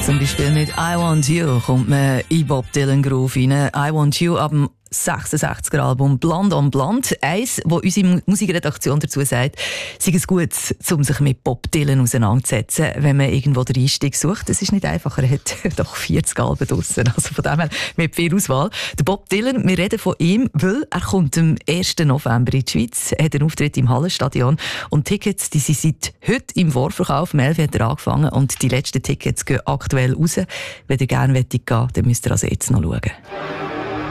Zum Beispiel mit «I Want You» kommt man in Bob Dylan Groove rein. «I Want You» ab dem 66er Album «Blond on Blond». Eins, wo unsere Musikredaktion dazu sagt, sei es gut, um sich mit Bob Dylan auseinanderzusetzen, wenn man irgendwo den Einstieg sucht. Das ist nicht einfach, er hat doch 40 Alben draussen, also von dem her mit viel Auswahl. Der Bob Dylan, wir reden von ihm, weil er kommt am 1. November in die Schweiz, hat einen Auftritt im Hallenstadion und Tickets, die sind seit heute im Vorverkauf. Am 11. hat er angefangen und die letzten Tickets gehen aktuell raus. Wenn ihr gerne gehen wollt, dann müsst ihr also jetzt noch schauen.